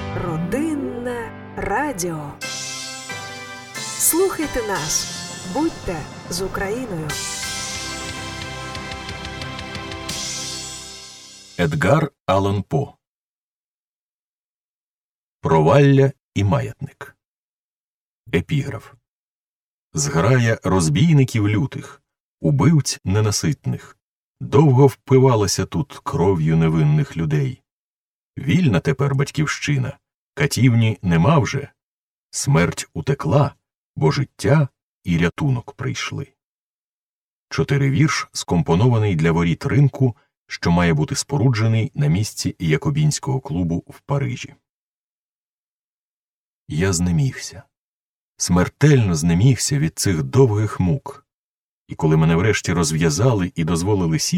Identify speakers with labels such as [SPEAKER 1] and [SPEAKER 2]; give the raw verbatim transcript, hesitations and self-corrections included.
[SPEAKER 1] Родинне радіо. Слухайте нас. Будьте з Україною.
[SPEAKER 2] Едгар Аллан По. Провалля і маятник. Епіграф. Зграя розбійників лютих, убивць ненаситних, довго впивалася тут кров'ю невинних людей. Вільна тепер батьківщина, катівні нема вже. Смерть утекла, бо життя і рятунок прийшли. Чотиривірш, скомпонований для воріт ринку, що має бути споруджений на місці Якобінського клубу в Парижі. Я знемігся. Смертельно знемігся від цих довгих мук. І коли мене врешті розв'язали і дозволили сісти,